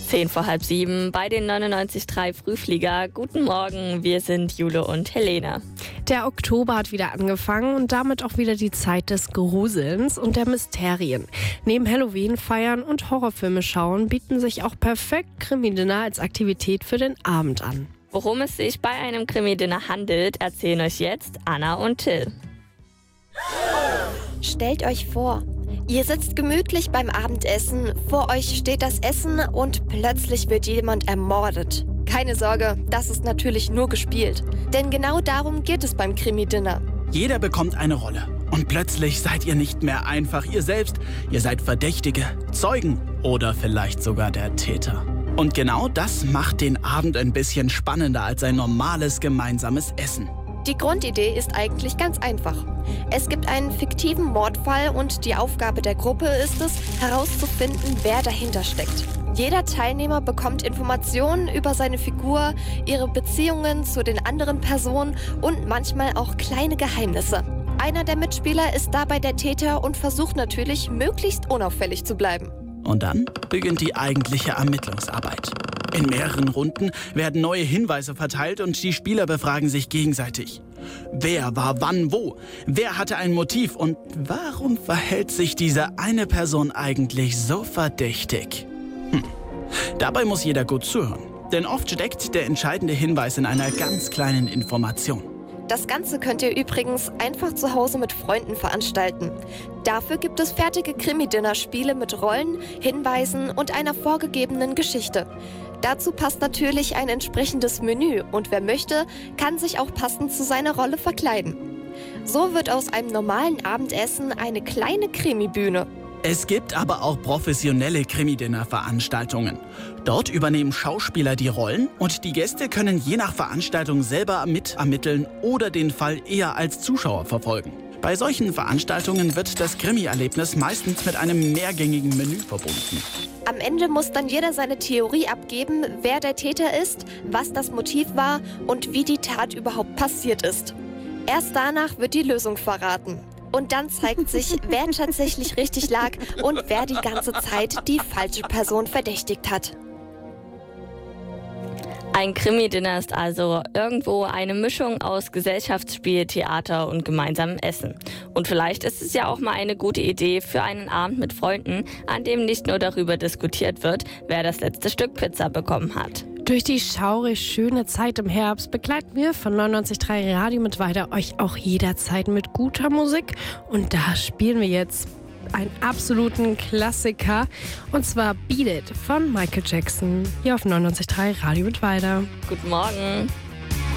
10 vor halb 7 bei den 99.3 Frühflieger. Guten Morgen, wir sind Jule und Helene. Der Oktober hat wieder angefangen und damit auch wieder die Zeit des Gruselns und der Mysterien. Neben Halloween feiern und Horrorfilme schauen bieten sich auch perfekt Krimi-Dinner als Aktivität für den Abend an. Worum es sich bei einem Krimi-Dinner handelt, erzählen euch jetzt Anna und Till. Stellt euch vor, ihr sitzt gemütlich beim Abendessen, vor euch steht das Essen und plötzlich wird jemand ermordet. Keine Sorge, das ist natürlich nur gespielt. Denn genau darum geht es beim Krimi-Dinner. Jeder bekommt eine Rolle. Und plötzlich seid ihr nicht mehr einfach ihr selbst. Ihr seid Verdächtige, Zeugen oder vielleicht sogar der Täter. Und genau das macht den Abend ein bisschen spannender als ein normales gemeinsames Essen. Die Grundidee ist eigentlich ganz einfach. Es gibt einen fiktiven Mordfall und die Aufgabe der Gruppe ist es, herauszufinden, wer dahinter steckt. Jeder Teilnehmer bekommt Informationen über seine Figur, ihre Beziehungen zu den anderen Personen und manchmal auch kleine Geheimnisse. Einer der Mitspieler ist dabei der Täter und versucht natürlich, möglichst unauffällig zu bleiben. Und dann beginnt die eigentliche Ermittlungsarbeit. In mehreren Runden werden neue Hinweise verteilt und die Spieler befragen sich gegenseitig. Wer war wann wo? Wer hatte ein Motiv? Und warum verhält sich diese eine Person eigentlich so verdächtig? Dabei muss jeder gut zuhören, denn oft steckt der entscheidende Hinweis in einer ganz kleinen Information. Das Ganze könnt ihr übrigens einfach zu Hause mit Freunden veranstalten. Dafür gibt es fertige Krimi-Dinner-Spiele mit Rollen, Hinweisen und einer vorgegebenen Geschichte. Dazu passt natürlich ein entsprechendes Menü und wer möchte, kann sich auch passend zu seiner Rolle verkleiden. So wird aus einem normalen Abendessen eine kleine Krimi-Bühne. Es gibt aber auch professionelle Krimi-Dinner-Veranstaltungen. Dort übernehmen Schauspieler die Rollen und die Gäste können je nach Veranstaltung selber mitermitteln oder den Fall eher als Zuschauer verfolgen. Bei solchen Veranstaltungen wird das Krimi-Erlebnis meistens mit einem mehrgängigen Menü verbunden. Am Ende muss dann jeder seine Theorie abgeben, wer der Täter ist, was das Motiv war und wie die Tat überhaupt passiert ist. Erst danach wird die Lösung verraten. Und dann zeigt sich, wer tatsächlich richtig lag und wer die ganze Zeit die falsche Person verdächtigt hat. Ein Krimi-Dinner ist also irgendwo eine Mischung aus Gesellschaftsspiel, Theater und gemeinsamem Essen. Und vielleicht ist es ja auch mal eine gute Idee für einen Abend mit Freunden, an dem nicht nur darüber diskutiert wird, wer das letzte Stück Pizza bekommen hat. Durch die schaurig schöne Zeit im Herbst begleiten wir von 99.3 Radio mit weiter euch auch jederzeit mit guter Musik. Und da spielen wir jetzt einen absoluten Klassiker. Und zwar Beat It von Michael Jackson. Hier auf 99.3 Radio mit weiter. Guten Morgen.